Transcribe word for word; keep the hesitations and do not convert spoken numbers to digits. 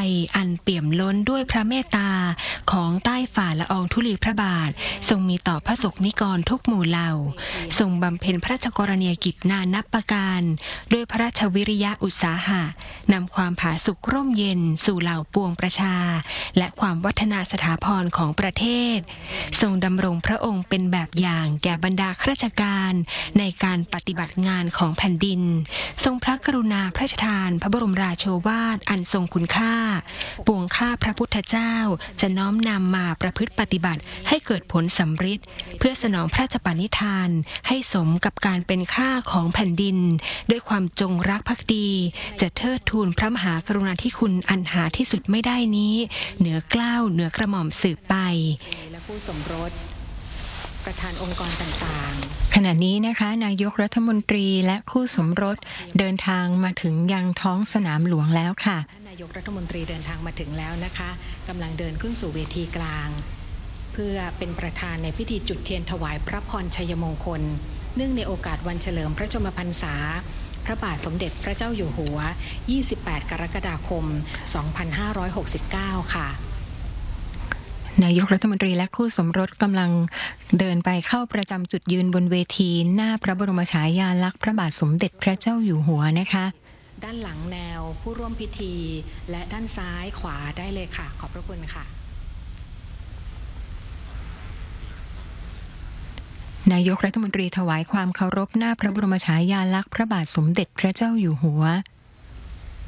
อันเปี่ยมล้นด้วยพระเมตตาของใต้ฝ่าละอองธุลีพระบาททรงมีต่อพระสงฆ์นิกรทุกหมู่เหล่าทรงบำเพ็ญพระราชกรณียกิจนานับประการด้วยพระราชวิริยะอุตสาหะนำความผาสุกร่มเย็นสู่เหล่าปวงประชาและความวัฒนาสถาพรของประเทศทรงดำรงพระองค์เป็นแบบอย่างแก่บรรดาข้าราชการในการปฏิบัติงานของแผ่นดินทรงพระกรุณาพระราชทานพระบรมราโชวาทอันทรงคุณค่าปวงข้าพระพุทธเจ้าจะน้อมนำมาประพฤติปฏิบัติให้เกิดผลสำฤทธิ์เพื่อสนองพระราชปณิธานให้สมกับการเป็นข้าของแผ่นดินด้วยความจงรักภักดีจะเทิดทูนพระมหากรุณาธิคุณอันหาที่สุดไม่ได้นี้เหนือเกล้าเหนือกระหม่อมสืบไปและผู้สมรสประธานองค์กรต่างๆขณะนี้นะคะนายกรัฐมนตรีและคู่สมรสเดินทางมาถึงยังท้องสนามหลวงแล้วค่ะนายกรัฐมนตรีเดินทางมาถึงแล้วนะคะกำลังเดินขึ้นสู่เวทีกลางเพื่อเป็นประธานในพิธีจุดเทียนถวายพระพรชัยมงคลเนื่องในโอกาสวันเฉลิมพระชนมพรรษาพระบาทสมเด็จพระเจ้าอยู่หัวยี่สิบแปดกรกฎาคมสองพันห้าร้อยหกสิบเก้าค่ะนายกรัฐมนตรีและคู่สมรสกำลังเดินไปเข้าประจำจุดยืนบนเวทีหน้าพระบรมฉายาลักษณ์พระบาทสมเด็จพระเจ้าอยู่หัวนะคะด้านหลังแนวผู้ร่วมพิธีและด้านซ้ายขวาได้เลยค่ะขอบพระคุณค่ะนายกรัฐมนตรีถวายความเคารพหน้าพระบรมฉายาลักษณ์พระบาทสมเด็จพระเจ้าอยู่หัว